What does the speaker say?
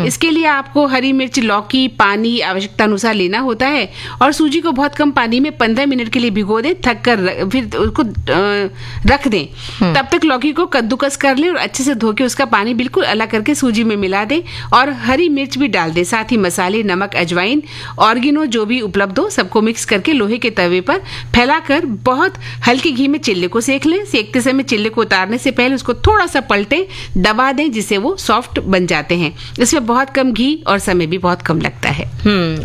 इसके लिए आपको हरी मिर्च, लौकी, पानी आवश्यकता अनुसार लेना होता है और सूजी को बहुत कम पानी में 15 मिनट के लिए भिगो दें, थक कर फिर उसको रख दें। तब तक लौकी को कद्दूकस कर लें और अच्छे से धो के उसका पानी बिल्कुल अलग करके सूजी में मिला दें और हरी मिर्च भी डाल दें। साथ ही मसाले, नमक, अजवाइन, ऑर्गेनो जो भी उपलब्ध हो सबको मिक्स करके लोहे के तवे पर फैलाकर बहुत हल्के घी में चिल्ले को सेक लें। सेकते समय चिल्ले को उतारने से पहले उसको थोड़ा सा पलटे दबा दें जिससे वो सॉफ्ट बन जाते हैं। इसमें बहुत कम घी और समय भी बहुत कम लगता है।